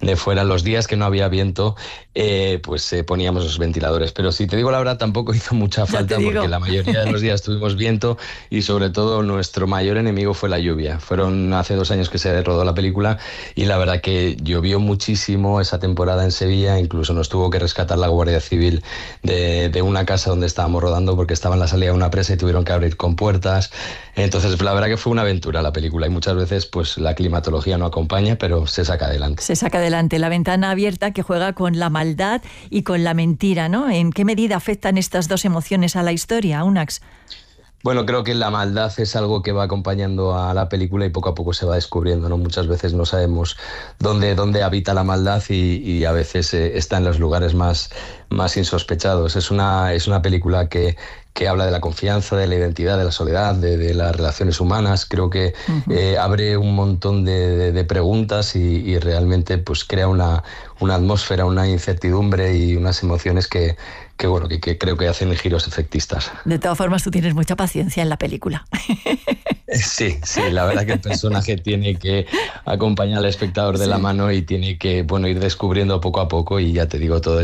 de fuera. Los días que no había viento, pues poníamos los ventiladores. Pero si te digo la verdad, tampoco hizo mucha falta porque la mayoría de los días tuvimos viento y sobre todo nuestro mayor enemigo fue la lluvia. Fueron hace 2 años que se rodó la película y la verdad que llovió muchísimo esa temporada en Sevilla, incluso nos tuvo que rescatar la Guardia Civil de una casa donde estábamos rodando porque estaba en la salida de una presa y tuvieron que abrir compuertas. Entonces la verdad que fue una aventura la película y muchas veces pues la climatología no acompaña, pero se saca adelante. Se saca adelante. La ventana abierta que juega con la maldad y con la mentira, ¿no? ¿En qué medida afectan estas dos emociones a la historia, Aunax? Bueno, creo que la maldad es algo que va acompañando a la película y poco a poco se va descubriendo, ¿no? Muchas veces no sabemos dónde habita la maldad y a veces está en los lugares más insospechados. Es una película que habla de la confianza, de la identidad, de la soledad, de las relaciones humanas. Creo que abre un montón de preguntas y realmente pues crea una atmósfera, una incertidumbre y unas emociones que creo que hacen giros efectistas. De todas formas, tú tienes mucha paciencia en la película. Sí, la verdad que el personaje tiene que acompañar al espectador de la mano y tiene que ir descubriendo poco a poco y ya te digo, todo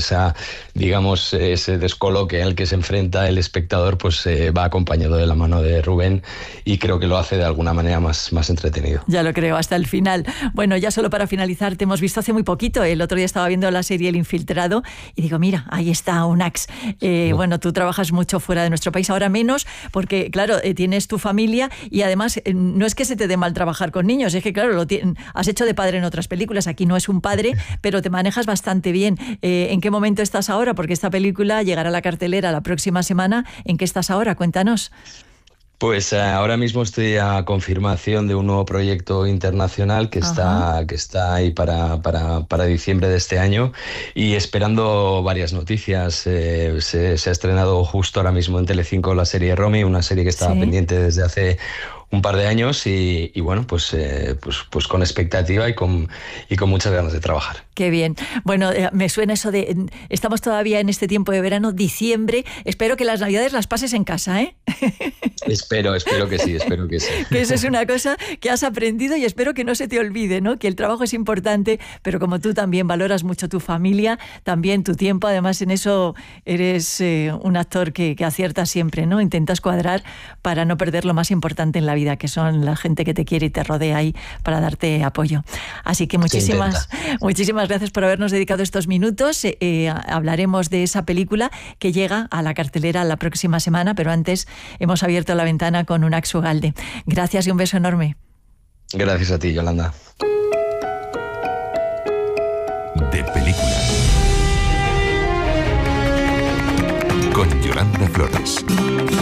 ese descoloque al que se enfrenta el espectador pues va acompañado de la mano de Rubén y creo que lo hace de alguna manera más entretenido. Ya lo creo, hasta el final. Bueno, ya solo para finalizar, te hemos visto hace muy poquito. El otro día estaba viendo la serie El Infiltrado y digo, mira, ahí está Aunax. Bueno, tú trabajas mucho fuera de nuestro país, ahora menos, porque claro, tienes tu familia y además no es que se te dé mal trabajar con niños, es que claro, has hecho de padre en otras películas, aquí no es un padre, pero te manejas bastante bien. ¿En qué momento estás ahora? Porque esta película llegará a la cartelera la próxima semana. ¿En qué estás ahora? Cuéntanos. Pues ahora mismo estoy a confirmación de un nuevo proyecto internacional que está ahí para diciembre de este año y esperando varias noticias. Se ha estrenado justo ahora mismo en Telecinco la serie Romy, una serie que estaba pendiente desde hace un par de años y bueno, pues con expectativa y con muchas ganas de trabajar. Qué bien. Bueno, me suena eso de... Estamos todavía en este tiempo de verano, diciembre. Espero que las Navidades las pases en casa, ¿eh? Espero que sí. Que eso es una cosa que has aprendido y espero que no se te olvide, ¿no? Que el trabajo es importante, pero como tú también valoras mucho tu familia, también tu tiempo, además en eso eres un actor que acierta siempre, ¿no? Intentas cuadrar para no perder lo más importante en la vida, que son la gente que te quiere y te rodea ahí para darte apoyo. Así que muchísimas gracias por habernos dedicado estos minutos. Hablaremos de esa película que llega a la cartelera la próxima semana, pero antes hemos abierto la ventana con Aunax Ugalde. Gracias y un beso enorme. Gracias a ti, Yolanda. De película. Con Yolanda Flores.